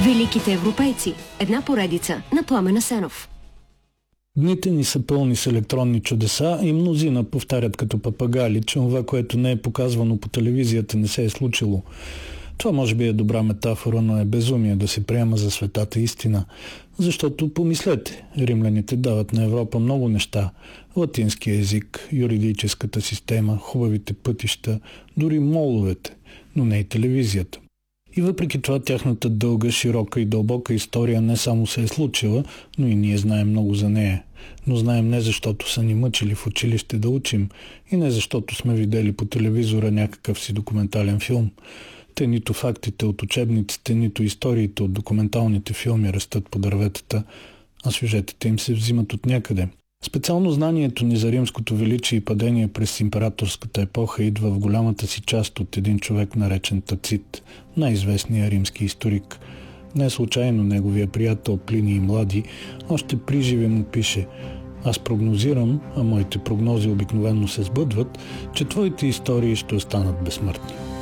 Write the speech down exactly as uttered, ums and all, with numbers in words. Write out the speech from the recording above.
Великите европейци. Една поредица на Пламен Асенов. Дните ни са пълни с електронни чудеса и мнозина повтарят като папагали, че това, което не е показвано по телевизията, не се е случило. Това може би е добра метафора, но е безумие да се приема за светата истина. Защото помислете, римляните дават на Европа много неща. Латинския език, юридическата система, хубавите пътища, дори моловете, но не и телевизията. И въпреки това тяхната дълга, широка и дълбока история не само се е случила, но и ние знаем много за нея. Но знаем не защото са ни мъчили в училище да учим и не защото сме видели по телевизора някакъв си документален филм. Те нито фактите от учебниците, нито историите от документалните филми растат по дърветата, а сюжетите им се взимат от някъде. Специално знанието ни за римското величие и падение през императорската епоха идва в голямата си част от един човек наречен Тацит, най-известният римски историк. Не случайно неговия приятел Плиний Млади още при живе му пише: „Аз прогнозирам, а моите прогнози обикновено се сбъдват, че твоите истории ще останат безсмъртни“.